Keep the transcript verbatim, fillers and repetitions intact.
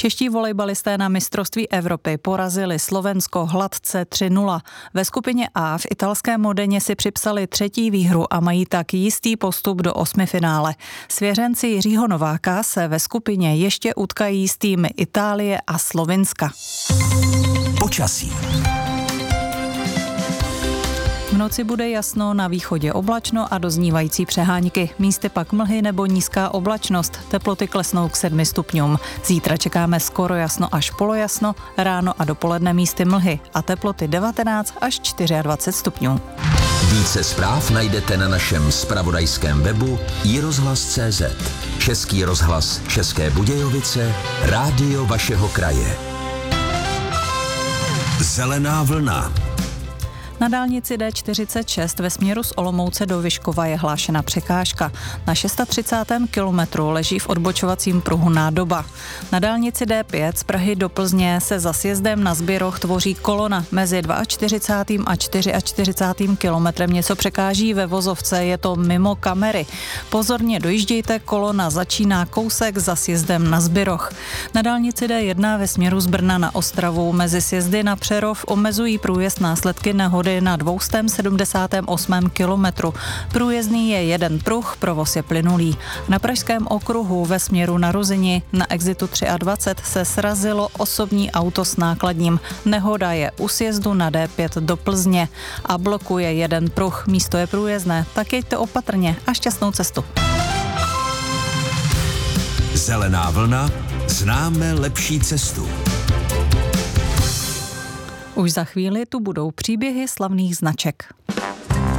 Čeští volejbalisté na mistrovství Evropy porazili Slovensko hladce tři nula. Ve skupině A v italském Modeně si připsali třetí výhru a mají tak jistý postup do osmifinále. Svěřenci Jiřího Nováka se ve skupině ještě utkají s týmy Itálie a Slovinska. Počasí. V noci bude jasno, na východě oblačno a doznívající přehánky. Místy pak mlhy nebo nízká oblačnost. Teploty klesnou k sedmi stupňům. Zítra čekáme skoro jasno až polojasno, ráno a dopoledne místy mlhy a teploty devatenáct až dvacet čtyři stupňů. Více zpráv najdete na našem zpravodajském webu i rozhlas tečka cé zet. Český rozhlas České Budějovice, rádio vašeho kraje. Zelená vlna. Na dálnici D čtyřicet šest ve směru z Olomouce do Vyškova je hlášena překážka. Na třicátém šestém kilometru leží v odbočovacím pruhu nádoba. Na dálnici D pět z Prahy do Plzně se za sjezdem na Zbiroh tvoří kolona. Mezi čtyřicátým druhým a čtyřicátým čtvrtým kilometrem něco překáží ve vozovce, je to mimo kamery. Pozorně dojíždějte, kolona začíná kousek za sjezdem na Zbiroh. Na dálnici D jedna ve směru z Brna na Ostravu mezi sjezdy na Přerov omezují průjezd následky nehody na dvěstě sedmdesátém osmém kilometru. Průjezdný je jeden pruh, provoz je plynulý. Na Pražském okruhu ve směru na Ruzini na exitu dvacet tři se srazilo osobní auto s nákladním. Nehoda je u sjezdu na D pět do Plzně a blokuje jeden pruh. Místo je průjezdné, tak jeďte opatrně a šťastnou cestu. Zelená vlna, známe lepší cestu. Už za chvíli tu budou příběhy slavných značek.